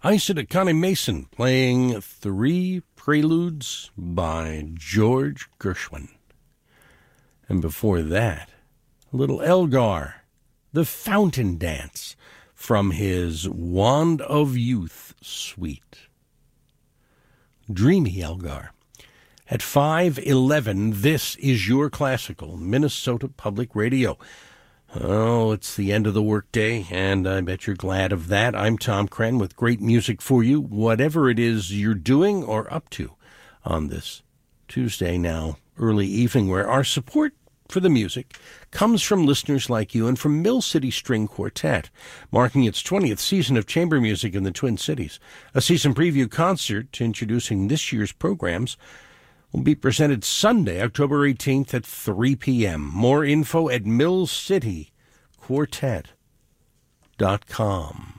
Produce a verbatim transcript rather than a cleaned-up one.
Isaac Connie Mason playing Three Preludes by George Gershwin. And before that, a little Elgar, The Fountain Dance, from his Wand of Youth suite. Dreamy Elgar. At five eleven, this is your classical Minnesota Public Radio. Oh, it's the end of the workday, and I bet you're glad of that. I'm Tom Kren with great music for you, whatever it is you're doing or up to on this Tuesday now, early evening, where our support for the music comes from listeners like you and from Mill City String Quartet, marking its twentieth season of chamber music in the Twin Cities. A season preview concert introducing this year's programs will be presented Sunday, October eighteenth at three p.m. More info at mill city quartet dot com.